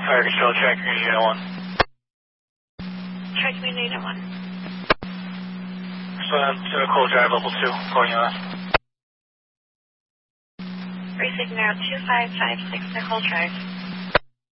Fire Control, Track Community Unit 1. Track Community Unit 1. Coal Drive Level 2, calling you left. Precinct now 2556 Nicole Drive.